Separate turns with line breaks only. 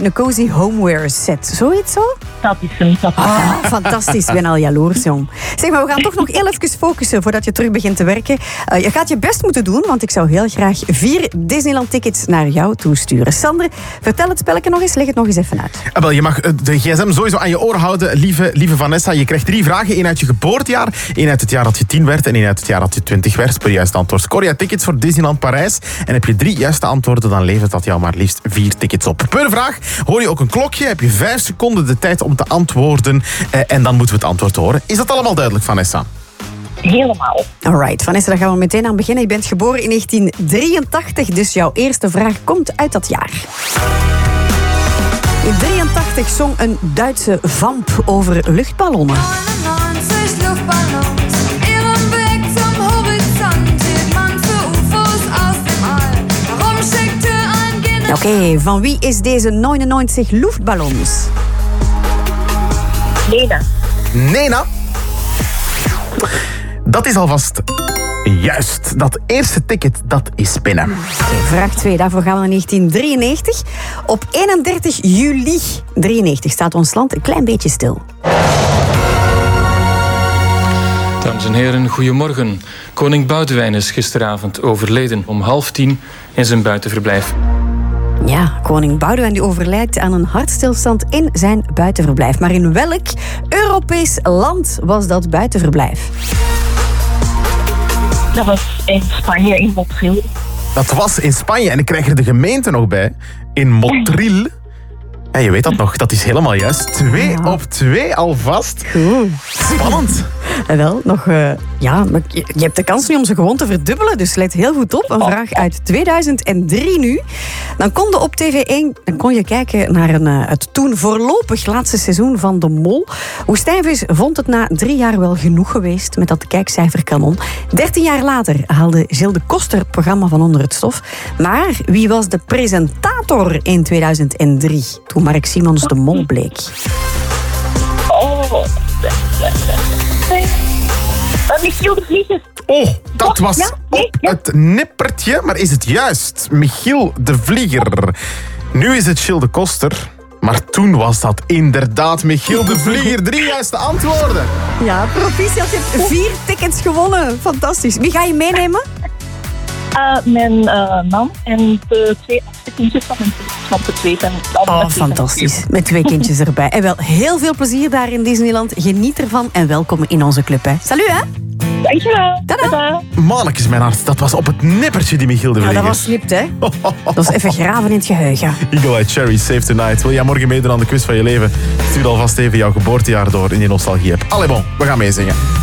een cozy homeware set. Zoiets zo?
Dat is hem.
Fantastisch, ik ben al jaloers, jong. Zeg maar, we gaan toch nog heel even focussen voordat je terug begint te werken. Je gaat je best moeten doen, want ik zou heel graag 4 Disneyland-tickets naar jou toesturen. Sander, vertel het spelletje nog eens, leg het nog eens even uit.
Wel, je mag de gsm sowieso aan je oren houden, lieve Vanessa. Je krijgt 3 vragen, 1 uit je geboortejaar, 1 uit het jaar dat je 10 werd en 1 uit het jaar dat je 20 werd. Per juiste antwoord scoor je tickets voor Disneyland Parijs. En heb je 3 juiste antwoorden, dan levert dat jou maar liefst 4 tickets op. Per vraag hoor je ook een klokje, heb je 5 seconden de tijd om te antwoorden. En dan moeten we het antwoord horen. Is dat allemaal duidelijk, Vanessa?
Helemaal.
Alright, Vanessa, daar gaan we meteen aan beginnen. Je bent geboren in 1983, dus jouw eerste vraag komt uit dat jaar. In 1983 zong een Duitse vamp over luchtballonnen.
99 Luftballons, ihren Weg zum Horizont, hielt man für UFO's aus dem All. Warum schickte ein General...
Oké, van wie is deze 99 luchtballons?
Nena. Dat is alvast juist. Dat eerste ticket, dat is binnen.
Oké, vraag 2, daarvoor gaan we naar 1993. Op 31 juli 93 staat ons land een klein beetje stil.
Dames en heren, goedemorgen. Koning Boudewijn is gisteravond overleden om 9:30 in zijn buitenverblijf.
Ja, koning Boudewijn die overlijdt aan een hartstilstand in zijn buitenverblijf. Maar in welk Europees land was dat buitenverblijf?
Dat was in Spanje, in Motril.
Dat was in Spanje en ik krijg er de gemeente nog bij. In Motril. Ja, je weet dat nog, dat is helemaal juist. 2 op 2 alvast.
Goed.
Spannend.
En wel, nog... maar je hebt de kans nu om ze gewoon te verdubbelen, dus let heel goed op. Een vraag uit 2003 nu. Dan kon je op TV1 kon je kijken naar het toen voorlopig laatste seizoen van De Mol. Woestijnvis vond het na 3 jaar wel genoeg geweest met dat kijkcijferkanon. 13 jaar later haalde Gilles de Koster het programma van onder het stof. Maar wie was de presentator in 2003, toen Mark Simons De Mol bleek?
Michiel de Vlieger.
Oh, dat was op het nippertje, maar is het juist? Michiel de Vlieger. Nu is het Gilles de Koster, maar toen was dat inderdaad Michiel de Vlieger. 3 juiste antwoorden.
Ja, proficiat, je hebt 4 tickets gewonnen. Fantastisch. Wie ga je meenemen?
Mijn man en de 2 oudste kindjes van de 2 zijn...
Oh, fantastisch. Met 2 kindjes erbij. En wel heel veel plezier daar in Disneyland. Geniet ervan en welkom in onze club. Hè. Salut, hè?
Dankjewel.
Tada.
Mannetjes, mijn hart. Dat was op het nippertje, die Michiel de Vlieger.
Ja, dat was slipt, hè? Dat was even graven in het geheugen.
Eagle Eye Cherry, Save Tonight. Wil jij morgen meedoen aan de quiz van je leven? Stuur alvast even jouw geboortejaar door in je nostalgie-app. Allee bon, we gaan meezingen.